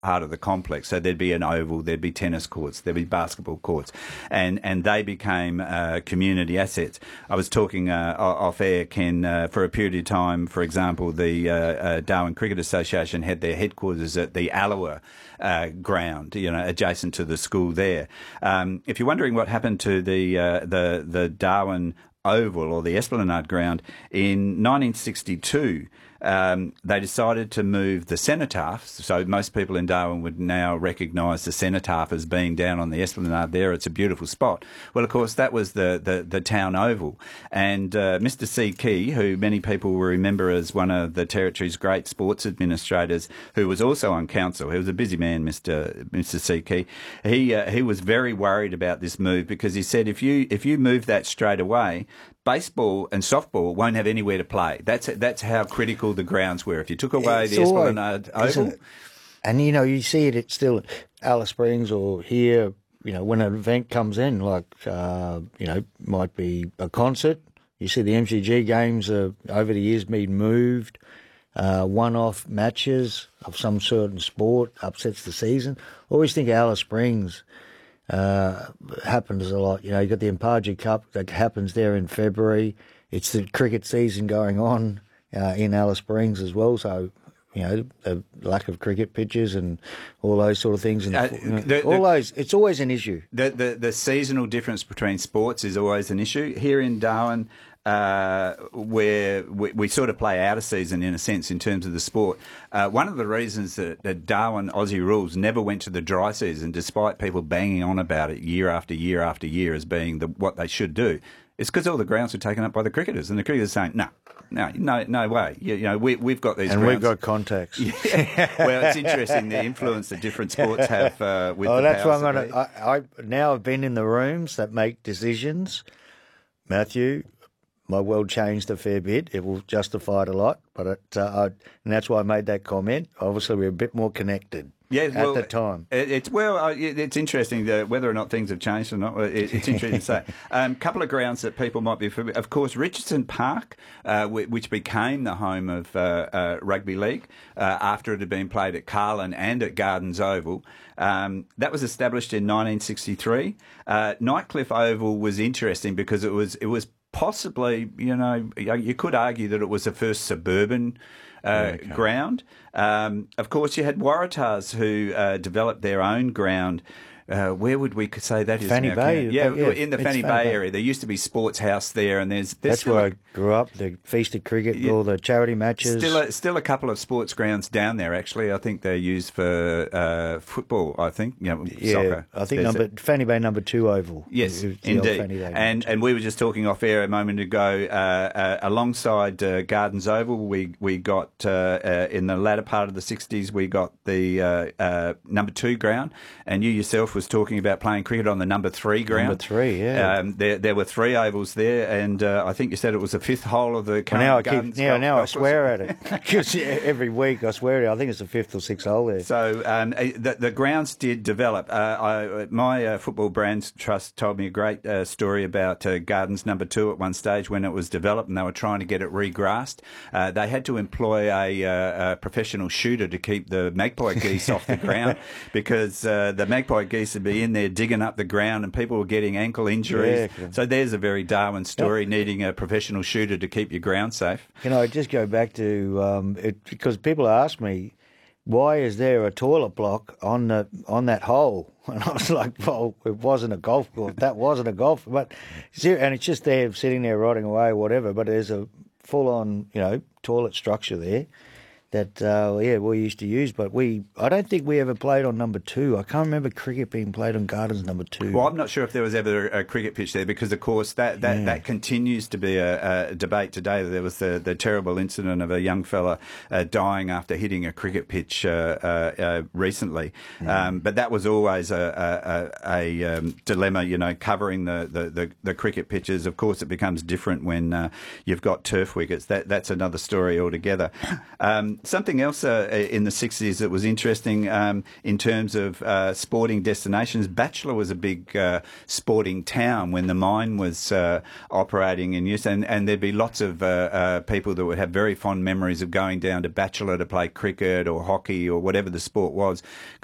part of the complex. So there'd be an oval, there'd be tennis courts, there'd be basketball courts, and they became community assets. I was talking off air, Ken, for a period of time, for example, the Darwin Cricket Association had their headquarters at the Alloa ground, adjacent to the school there. If you're wondering what happened to the Darwin Oval or the Esplanade ground in 1962, they decided to move the cenotaph. So most people in Darwin would now recognise the cenotaph as being down on the Esplanade there. It's a beautiful spot. Well, of course, that was the town oval. And Mr. C. Key, who many people will remember as one of the Territory's great sports administrators, who was also on council. He was a busy man, Mr. C. Key. He was very worried about this move because he said if you move that straight away, baseball and softball won't have anywhere to play. That's how critical the grounds were. If you took away the Esplanade Oval. And, you see it still at Alice Springs or here, when an event comes in, like, might be a concert. You see the MCG games over the years being moved. One-off matches of some certain sport upsets the season. Always think Alice Springs happens a lot. You got the Impaja Cup that happens there in February. It's the cricket season going on in Alice Springs as well. So, the lack of cricket pitches and all those sort of things. And it's always an issue. The seasonal difference between sports is always an issue. Here in Darwin, where we sort of play out of season in a sense in terms of the sport. One of the reasons that Darwin Aussie rules never went to the dry season, despite people banging on about it year after year after year as being what they should do, is because all the grounds were taken up by the cricketers, and the cricketers saying, no way. We've got these and grounds. We've got contacts. Yeah. Well, it's interesting the influence that different sports have with the that's powers why that be. now I've been in the rooms that make decisions. Matthew, my world changed a fair bit. It will justify it a lot, but and that's why I made that comment. Obviously, we're a bit more connected at the time. It's interesting whether or not things have changed or not. It's interesting to say. A couple of grounds that people might be familiar. Of course, Richardson Park, which became the home of rugby league after it had been played at Carlin and at Gardens Oval. That was established in 1963. Nightcliff Oval was interesting because it was possibly, you could argue that it was the first suburban ground. Of course, you had Waratahs who developed their own ground. Where would we say that is Fanny now? Bay. In the Fanny Bay area. There used to be Sports House there, and that's where I grew up. The feasted cricket, all the charity matches. Still a couple of sports grounds down there. Actually, I think they're used for football. I think, soccer. I think Fanny Bay number 2 oval. Yes, indeed. And we were just talking off air a moment ago. Alongside Gardens Oval, we got in the latter part of the 60s, we got the number 2 ground, and you yourself was talking about playing cricket on the number 3 ground. Number 3, yeah. There were 3 ovals there, and I think you said it was the 5th hole of the current Gardens. Now I swear at it because every week I swear at it. I think it's the 5th or 6th hole there. So the grounds did develop. My Football Brands Trust told me a great story about Gardens number 2 at one stage when it was developed, and they were trying to get it regrassed. They had to employ a professional shooter to keep the magpie geese off the ground because the magpie geese would be in there digging up the ground and people were getting ankle injuries. Yeah, so there's a very Darwin story, needing a professional shooter to keep your ground safe. Can I just go back to because people ask me, why is there a toilet block on that hole? And I was like, well, it wasn't a golf course. That wasn't a golf, and it's just there sitting there rotting away or whatever. But there's a full-on, toilet structure there that we used to use, but I don't think we ever played on number 2. I can't remember cricket being played on Gardens number 2. Well, I'm not sure if there was ever a cricket pitch there because, of course, that continues to be a debate today. There was the terrible incident of a young fella dying after hitting a cricket pitch recently. But that was always a dilemma, covering the cricket pitches. Of course, it becomes different when you've got turf wickets. That's another story altogether. Something else in the 60s that was interesting in terms of sporting destinations, Bachelor was a big sporting town when the mine was operating in use, and there'd be lots of people that would have very fond memories of going down to Bachelor to play cricket or hockey or whatever the sport was.